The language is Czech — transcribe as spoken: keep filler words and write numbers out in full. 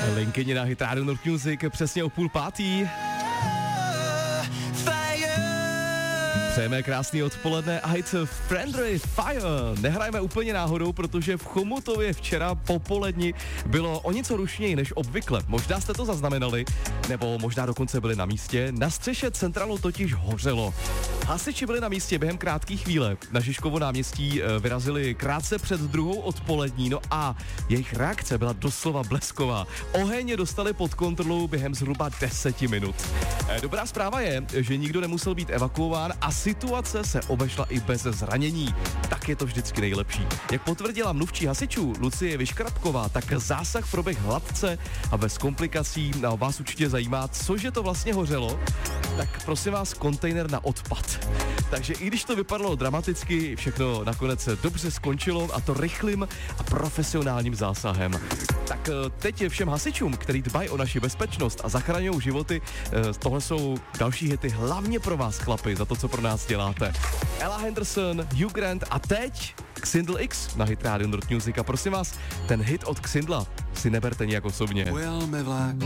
Linkyni na Hit Radio North Music přesně o půl pátý. Přejeme krásný odpoledne a hit Friendly Fire. Nehrajeme úplně náhodou, protože v Chomutově včera popoledni bylo o něco rušněji než obvykle. Možná jste to zaznamenali, nebo možná dokonce byli na místě. Na střeše centrálu totiž hořelo. Hasiči byli na místě během krátké chvíle. Na Žižkovo náměstí vyrazili krátce před druhou odpolední, no a jejich reakce byla doslova blesková. Oheň dostali pod kontrolu během zhruba deseti minut. Dobrá zpráva je, že nikdo nemusel být evakuován a situace se obešla i bez zranění. Tak je to vždycky nejlepší. Jak potvrdila mluvčí hasičů Lucie Vyškrapková, tak zásah proběh hladce a bez komplikací. A vás určitě zajímá, cože to vlastně hořelo? Tak prosím vás, kontejner na odpad. Takže i když to vypadalo dramaticky, všechno nakonec dobře skončilo a to rychlým a profesionálním zásahem. Tak teď je všem hasičům, který dbají o naši bezpečnost a zachraňují životy, tohle jsou další hity hlavně pro vás, chlapi, za to, co pro nás děláte. Ella Henderson, Hugh Grant a teď Xindl X na Hit Radio North Music. A prosím vás, ten hit od Xindla si neberte nijak osobně.